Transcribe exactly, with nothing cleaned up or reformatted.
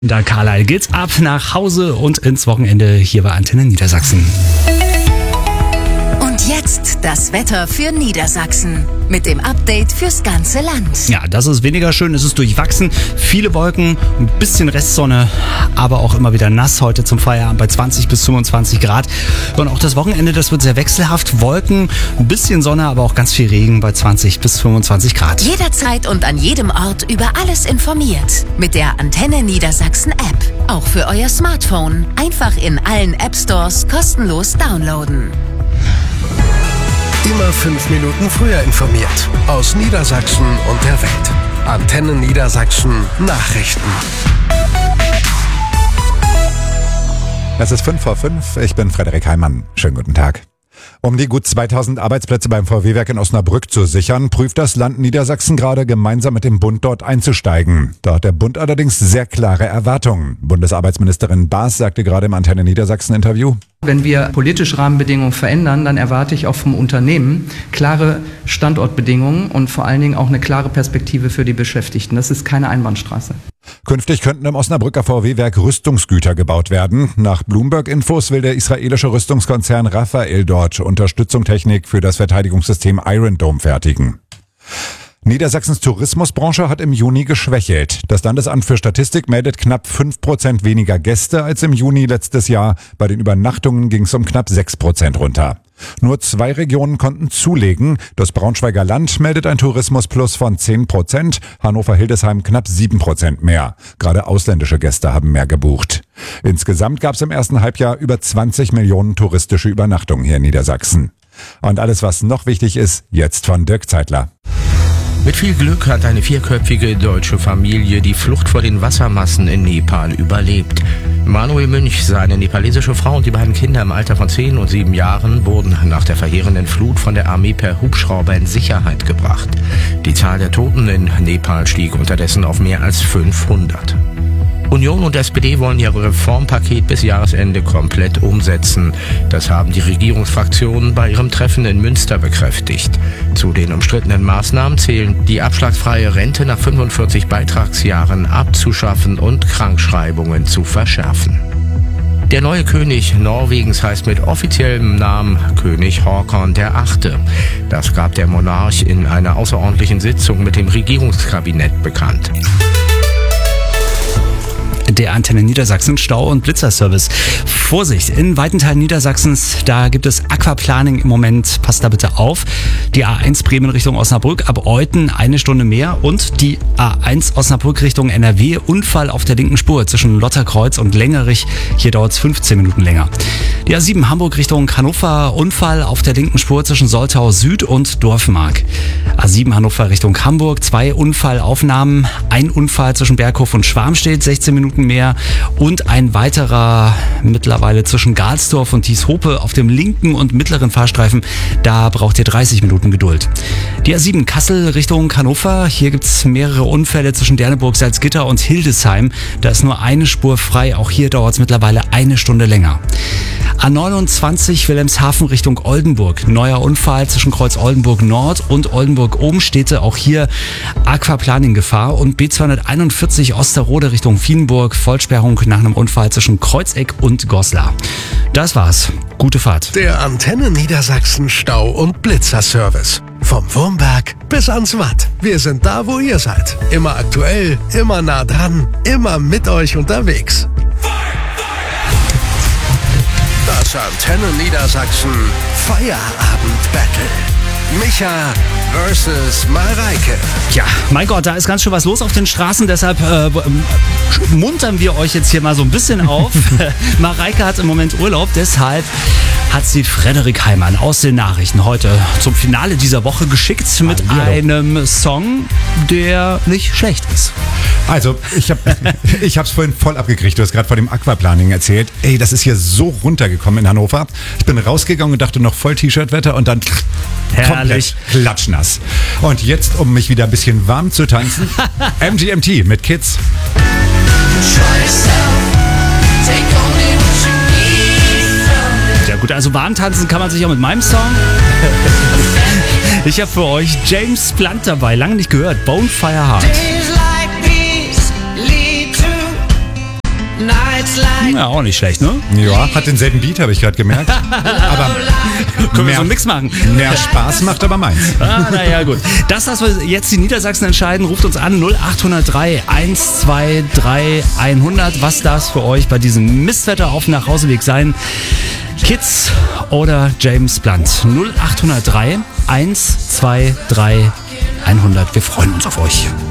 Da Carlyle geht's ab nach Hause und ins Wochenende hier bei Antenne Niedersachsen. Und jetzt das Wetter für Niedersachsen mit dem Update fürs ganze Land. Ja, das ist weniger schön, es ist durchwachsen, viele Wolken, ein bisschen Restsonne, aber auch immer wieder nass heute zum Feierabend bei zwanzig bis fünfundzwanzig Grad. Und auch das Wochenende, das wird sehr wechselhaft, Wolken, ein bisschen Sonne, aber auch ganz viel Regen bei zwanzig bis fünfundzwanzig Grad. Jederzeit und an jedem Ort über alles informiert mit der Antenne Niedersachsen App. Auch für euer Smartphone. Einfach in allen App Stores kostenlos downloaden. Immer fünf Minuten früher informiert. Aus Niedersachsen und der Welt. Antenne Niedersachsen Nachrichten. Es ist fünf vor fünf. Ich bin Frederik Heimann. Schönen guten Tag. Um die gut zweitausend Arbeitsplätze beim V W-Werk in Osnabrück zu sichern, prüft das Land Niedersachsen gerade gemeinsam mit dem Bund dort einzusteigen. Da hat der Bund allerdings sehr klare Erwartungen. Bundesarbeitsministerin Baas sagte gerade im Antenne Niedersachsen-Interview: Wenn wir politische Rahmenbedingungen verändern, dann erwarte ich auch vom Unternehmen klare Standortbedingungen und vor allen Dingen auch eine klare Perspektive für die Beschäftigten. Das ist keine Einbahnstraße. Künftig könnten im Osnabrücker V W-Werk Rüstungsgüter gebaut werden. Nach Bloomberg-Infos will der israelische Rüstungskonzern Rafael dort Unterstützungstechnik für das Verteidigungssystem Iron Dome fertigen. Niedersachsens Tourismusbranche hat im Juni geschwächelt. Das Landesamt für Statistik meldet knapp fünf Prozent weniger Gäste als im Juni letztes Jahr. Bei den Übernachtungen ging es um knapp sechs Prozent runter. Nur zwei Regionen konnten zulegen. Das Braunschweiger Land meldet ein Tourismusplus von zehn Prozent, Hannover-Hildesheim knapp sieben Prozent mehr. Gerade ausländische Gäste haben mehr gebucht. Insgesamt gab es im ersten Halbjahr über zwanzig Millionen touristische Übernachtungen hier in Niedersachsen. Und alles, was noch wichtig ist, jetzt von Dirk Zeitler. Mit viel Glück hat eine vierköpfige deutsche Familie die Flucht vor den Wassermassen in Nepal überlebt. Manuel Münch, seine nepalesische Frau und die beiden Kinder im Alter von zehn und sieben Jahren wurden nach der verheerenden Flut von der Armee per Hubschrauber in Sicherheit gebracht. Die Zahl der Toten in Nepal stieg unterdessen auf mehr als fünfhundert. Union und S P D wollen ihr Reformpaket bis Jahresende komplett umsetzen. Das haben die Regierungsfraktionen bei ihrem Treffen in Münster bekräftigt. Zu den umstrittenen Maßnahmen zählen die abschlagsfreie Rente nach fünfundvierzig Beitragsjahren abzuschaffen und Krankschreibungen zu verschärfen. Der neue König Norwegens heißt mit offiziellem Namen König Håkon der Achte. Das gab der Monarch in einer außerordentlichen Sitzung mit dem Regierungskabinett bekannt. Der Antenne Niedersachsen Stau- und Blitzerservice. Vorsicht, in weiten Teilen Niedersachsens, da gibt es Aquaplaning im Moment. Passt da bitte auf. Die A eins Bremen Richtung Osnabrück ab Euthen eine Stunde mehr und die A eins Osnabrück Richtung N R W. Unfall auf der linken Spur zwischen Lotterkreuz und Längerich. Hier dauert es fünfzehn Minuten länger. Die A sieben Hamburg Richtung Hannover. Unfall auf der linken Spur zwischen Soltau Süd und Dorfmark. A sieben Hannover Richtung Hamburg. Zwei Unfallaufnahmen. Ein Unfall zwischen Berghof und Schwarmstedt. sechzehn Minuten mehr und ein weiterer mittlerweile zwischen Galsdorf und Thieshope auf dem linken und mittleren Fahrstreifen. Da braucht ihr dreißig Minuten Geduld. Die A sieben Kassel Richtung Hannover. Hier gibt es mehrere Unfälle zwischen Derneburg, Salzgitter und Hildesheim. Da ist nur eine Spur frei. Auch hier dauert es mittlerweile eine Stunde länger. A neunundzwanzig Wilhelmshaven Richtung Oldenburg. Neuer Unfall zwischen Kreuz Oldenburg Nord und Oldenburg Obenstedte. Auch hier Aquaplaning-Gefahr. Und B zweihunderteinundvierzig Osterode Richtung Wienburg. Vollsperrung nach einem Unfall zwischen Kreuzeck und Goslar. Das war's. Gute Fahrt. Der Antenne Niedersachsen Stau- und Blitzerservice. Vom Wurmberg bis ans Watt. Wir sind da, wo ihr seid. Immer aktuell, immer nah dran, immer mit euch unterwegs. Das Antenne Niedersachsen Feierabend-Battle. Micha versus Mareike. Ja, mein Gott, da ist ganz schön was los auf den Straßen, deshalb äh, muntern wir euch jetzt hier mal so ein bisschen auf. Mareike hat im Moment Urlaub, deshalb hat sie Frederik Heimann aus den Nachrichten heute zum Finale dieser Woche geschickt mit einem Song, der nicht schlecht ist. Also, ich habe ich hab's vorhin voll abgekriegt. Du hast gerade vor dem Aquaplaning erzählt. Ey, das ist hier so runtergekommen in Hannover. Ich bin rausgegangen und dachte noch voll T-Shirt-Wetter und dann komplett klatschnass. Und jetzt, um mich wieder ein bisschen warm zu tanzen, M G M T mit Kids. Ja gut, also warm tanzen kann man sich auch mit meinem Song. Ich habe für euch James Blunt dabei, lange nicht gehört, Bonefire Heart. Ja, auch nicht schlecht, ne? Ja, hat denselben Beat, habe ich gerade gemerkt. Aber Können wir mehr, so einen Mix machen? mehr Spaß macht aber meins. Ah, naja, gut. Das, was wir jetzt die Niedersachsen entscheiden, ruft uns an null acht null drei eins zwei drei hundert. Was darf es für euch bei diesem Mistwetter auf dem Nachhauseweg sein? Kids oder James Blunt? null acht null drei eins zwei drei hundert. Wir freuen uns auf euch.